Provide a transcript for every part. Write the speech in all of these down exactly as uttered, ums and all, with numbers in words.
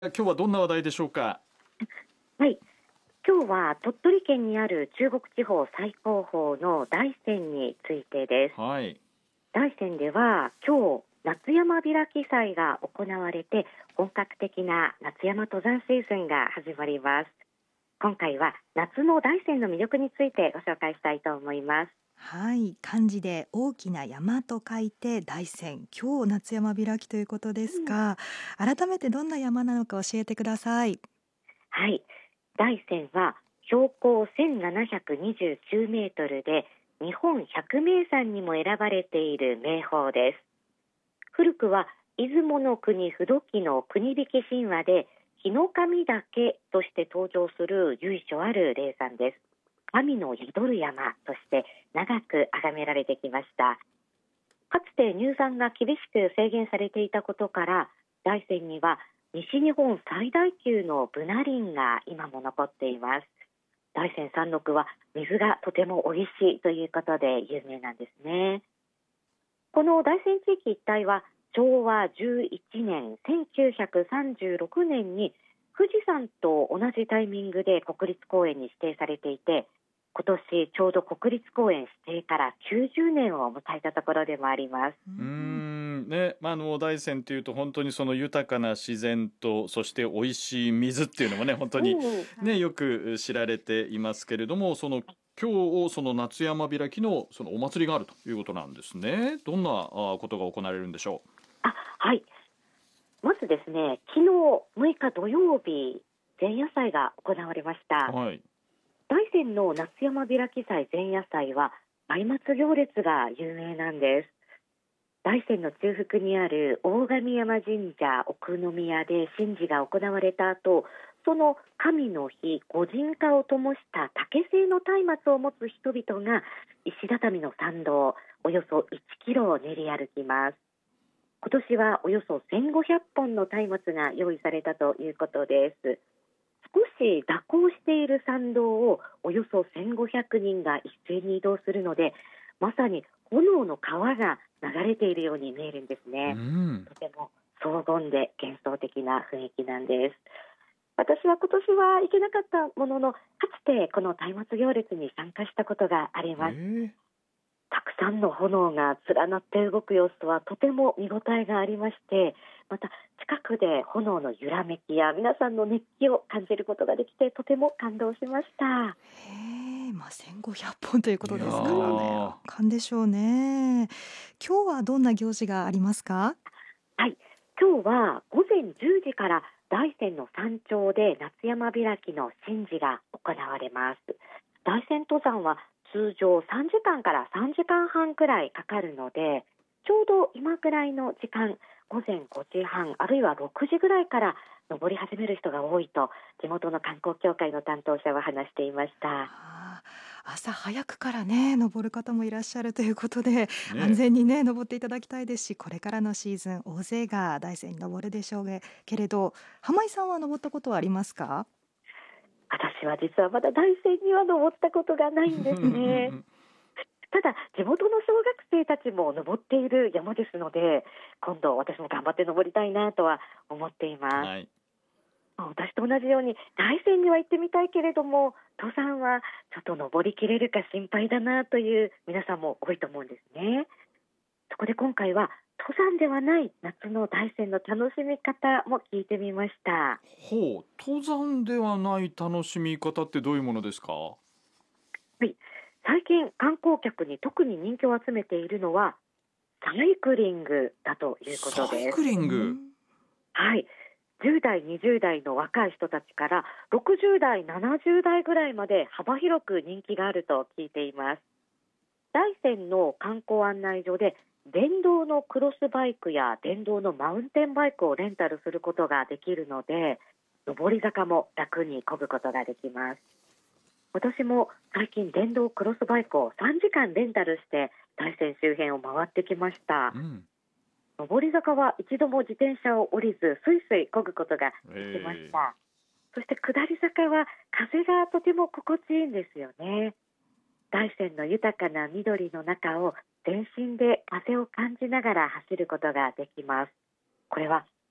今日はどんな話題でしょうか？ はい、今日は鳥取県にある中国地方最高峰の大山についてです。 はい。 大山では今日夏山開き祭が行われて、本格的な夏山登山シーズンが始まります。今回は夏の大山の魅力についてご紹介したいと思います。 はい、漢字で大きな山と書いて大山。今日夏山開きということですうん、 が、改めてどんな山なのか教えてください。 はい、大山は標高せんななひゃくにじゅうきゅうメートルで日本百名山にも選ばれている名峰です。古くは出雲の国不土記の国引き神話で日の神岳として登場する由緒ある霊山です。神の宿る山として長く崇められてきました。かつて入山が厳しく制限されていたことから、大山には西日本最大級のブナ林が今も残っています。大山山麓は水がとても美味しいということで有名なんですね。この大山地域一帯はしょうわじゅういちねんせんきゅうひゃくさんじゅうろくねんに富士山と同じタイミングで国立公園に指定されていて、今年ちょうど国立公園指定からきゅうじゅうねんを迎えたところでもあります。 ううーん、 んね、まあ、あの大山というと本当にその豊かな自然とそして美味しい水っていうのもね本当にうん、 ねよく知られていますけれども、その今日その夏山開きのそのお祭りがあるということなんですね。どんなあことが行われるんでしょあ、はい。まずですね、昨日むいか土曜日、前夜祭が行われました。 う？はい。 大山の夏山開き祭前夜祭は松明行列が有名なんです。大山の中腹にある大神山神社奥宮で神事が行われた後、その神の日御神火を灯した竹製の松明を持つ人々が石畳の参道およそいちキロを練り歩きます。今年はおよそせんごひゃっぽんの松明が用意されたということです。少し蛇行している参道をおよそせんごひゃくにんが一斉に移動するので、まさに炎の川が流れているように見えるんですうね。 ん。 とても荘厳で幻想的な雰囲気なんです。私は今年は行けなかったものの、かつてこの松明行列に参加したことがあります。 ええ。 たくさんの炎が連なって動く様子はとても見応えがありまして、また近くで炎の揺らめきや皆さんの熱気を感じることができてとても感動しました。 へえ、まあ、せんごひゃっぽんというこいやとですからね、 ー。 圧巻でしょうね。今日はどんな行事がありますか？ はい、今日はごぜんじゅうじから大山の山頂で夏山開きの神事が行われます。大山登山は通常さんじかんからさんじかんはんくらいかかるので、ちょうど今くらいの時間、ごぜんごじはんあるいはろくじぐらいから登り始める人が多いと地元の観光協会の担当者は話していました。 ああ、朝早くからね、登る方もいらっしゃるということで、安ね。 全にね、登っていただきたいですし、これからのシーズン、大勢が大山に登るでしょうねけれど、浜井さんは登ったことはありますか？ 私は実はまだ大山には登ったことがないんですね。ただ地元の小学生たちも登っている山ですので、今度私も頑張って登りたいなとは思っています。 はい。 私と同じように大山には行ってみたいけれども、登山はちょっと登りきれるか心配だなという皆さんも多いと思うんですね。そこで今回は登山ではない夏の大山の楽しみ方も聞いてみました。 ほう、登山ではない楽しみ方ってどういうものですか？ はい、最近観光客に特に人気を集めているのはサイクリングだということです。 サイクリうング。 ん。 はい、じゅう代にじゅう代の若い人たちからろくじゅう代ななじゅう代ぐらいまで幅広く人気があると聞いています。大山の観光案内所で電動のクロスバイクや電動のマウンテンバイクをレンタルすることができるので、上り坂も楽に漕ぐことができます。私も最近電動クロスバイクをさんじかんレンタルして大山周辺を回ってきました。 うん。 上り坂は一度も自転車を降りずスイスイ漕ぐことができましえた。そして下り坂は風がとても心地いいんですよね。大山の豊かな緑の中を全身で風を感じながら走ることができます。これは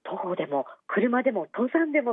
徒歩でも車でも登山でも